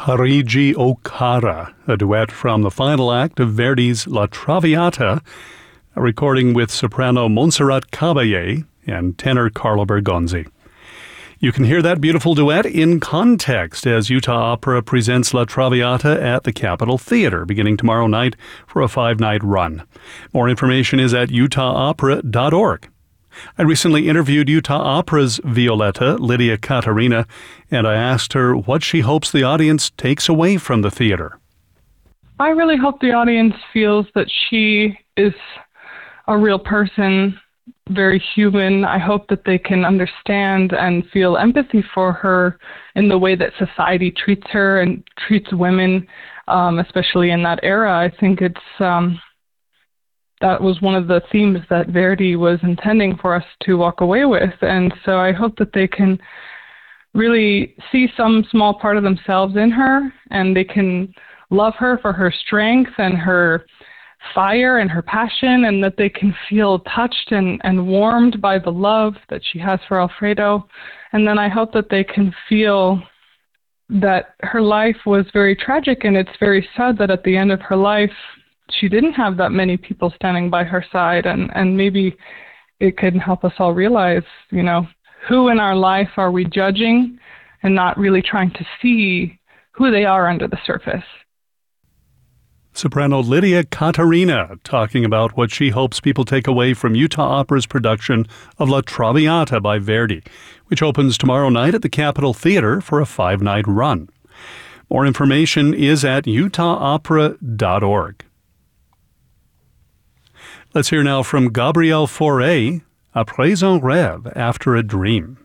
Parigi o Cara, a duet from the final act of Verdi's La Traviata, a recording with soprano Montserrat Caballé and tenor Carlo Bergonzi. You can hear that beautiful duet in context as Utah Opera presents La Traviata at the Capitol Theater beginning tomorrow night for a 5-night run. More information is at utahopera.org. I recently interviewed Utah Opera's Violetta, Lydia Catarina, and I asked her what she hopes the audience takes away from the theater. I really hope the audience feels that she is a real person, very human. I hope that they can understand and feel empathy for her in the way that society treats her and treats women, especially in that era. I think that was one of the themes that Verdi was intending for us to walk away with. And so I hope that they can really see some small part of themselves in her, and they can love her for her strength and her fire and her passion, and that they can feel touched and warmed by the love that she has for Alfredo. And then I hope that they can feel that her life was very tragic, and it's very sad that at the end of her life, she didn't have that many people standing by her side, and maybe it can help us all realize, who in our life are we judging and not really trying to see who they are under the surface. Soprano Lydia Catarina talking about what she hopes people take away from Utah Opera's production of La Traviata by Verdi, which opens tomorrow night at the Capitol Theater for a 5-night run. More information is at utahopera.org. Let's hear now from Gabrielle Fauré, Après un rêve, After a Dream.